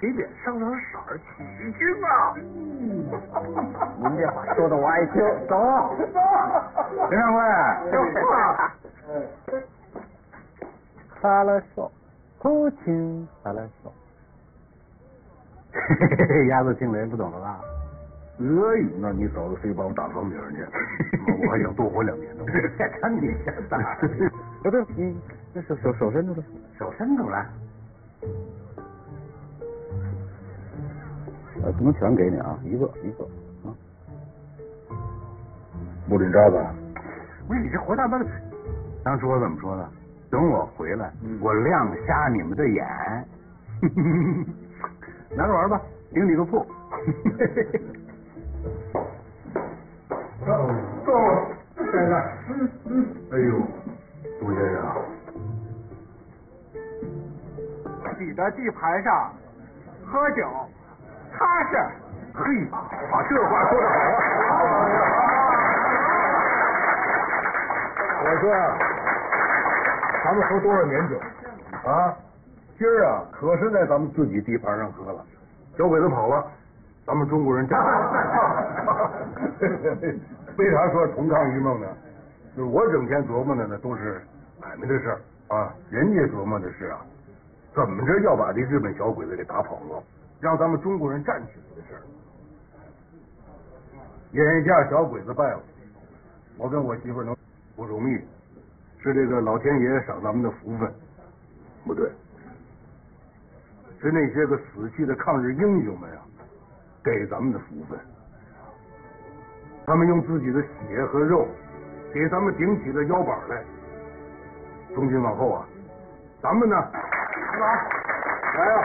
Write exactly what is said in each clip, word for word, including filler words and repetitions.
给脸上上色儿，起劲啊！ 您这话说的我爱听，走走， 林掌柜， 就是这擦了手，父亲擦了手。 嘿嘿嘿，鸭子听雷不懂了吧？哎呦，那你嫂子非把我打成名去，我还想多活两年呢。看你现在， 不对，你那手手手伸出来， 手伸出来。 呃，不能全给你啊，一个一个啊。 木林渣子，不是你这活大半的，当初我怎么说的？等我回来，嗯、我亮瞎你们的眼。拿着玩吧，顶你个破！走走，先生。嗯嗯。哎呦，杜先生， 你的地盘上喝酒踏实。 嘿，把这话说得好啊！我说啊，咱们喝多少年酒啊？今儿啊，可是在咱们自己地盘上喝了，小鬼子跑了，咱们中国人站为啥说重抗一梦呢？就是我整天琢磨的呢，都是买卖的事儿啊，人家琢磨的是啊，怎么着要把这日本小鬼子给打跑了，让咱们中国人站起来的事儿。眼下小鬼子败了，我跟我媳妇儿能不容易，是这个老天爷赏咱们的福分，不对。是那些个死去的抗日英雄们啊，给咱们的福分。他们用自己的血和肉，给咱们顶起了腰板来。从今往后啊，咱们呢，来啊，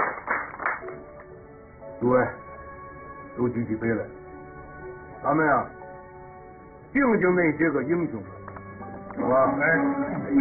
诸位，都举起杯来，咱们呀，敬敬那些个英雄们，好吧？哎。